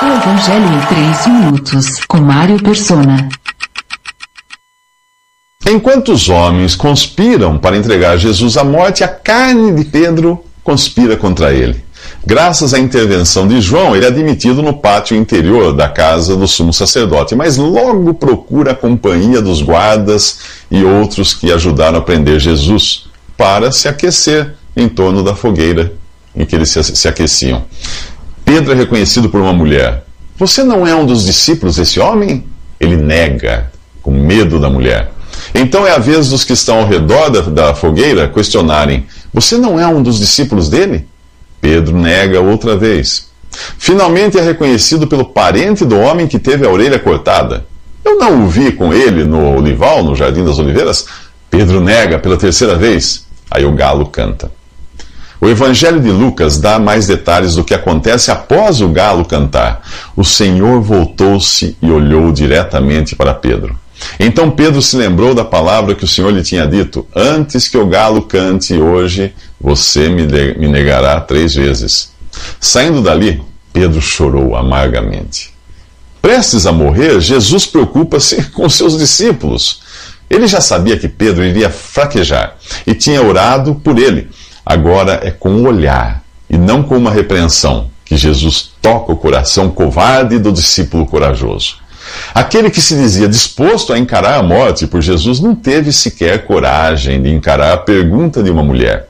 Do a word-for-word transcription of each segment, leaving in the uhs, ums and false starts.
O Evangelho em três minutos, com Mário Persona. Enquanto os homens conspiram para entregar Jesus à morte, a carne de Pedro conspira contra ele. Graças à intervenção de João, ele é admitido no pátio interior da casa do sumo sacerdote, mas logo procura a companhia dos guardas e outros que ajudaram a prender Jesus para se aquecer em torno da fogueira em que eles se aqueciam. Pedro é reconhecido por uma mulher. Você não é um dos discípulos desse homem? Ele nega, com medo da mulher. Então é a vez dos que estão ao redor da, da fogueira questionarem: você não é um dos discípulos dele? Pedro nega outra vez. Finalmente é reconhecido pelo parente do homem que teve a orelha cortada. Eu não o vi com ele no olival, no Jardim das Oliveiras. Pedro nega pela terceira vez. Aí o galo canta. O Evangelho de Lucas dá mais detalhes do que acontece após o galo cantar. O Senhor voltou-se e olhou diretamente para Pedro. Então Pedro se lembrou da palavra que o Senhor lhe tinha dito: antes que o galo cante hoje, você me, de, me negará três vezes. Saindo dali, Pedro chorou amargamente. Prestes a morrer, Jesus preocupa-se com seus discípulos. Ele já sabia que Pedro iria fraquejar e tinha orado por ele. Agora é com o olhar e não com uma repreensão que Jesus toca o coração covarde do discípulo corajoso. Aquele que se dizia disposto a encarar a morte por Jesus não teve sequer coragem de encarar a pergunta de uma mulher.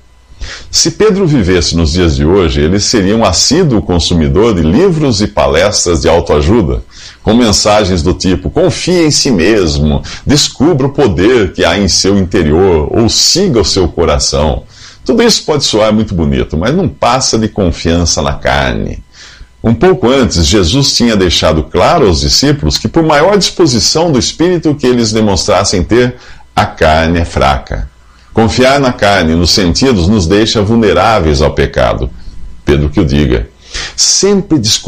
Se Pedro vivesse nos dias de hoje, ele seria um assíduo consumidor de livros e palestras de autoajuda, com mensagens do tipo: confie em si mesmo, descubra o poder que há em seu interior, ou siga o seu coração. Tudo isso pode soar muito bonito, mas não passa de confiança na carne. Um pouco antes, Jesus tinha deixado claro aos discípulos que, por maior disposição do Espírito que eles demonstrassem ter, a carne é fraca. Confiar na carne, nos sentidos, nos deixa vulneráveis ao pecado. Pedro que o diga. Sempre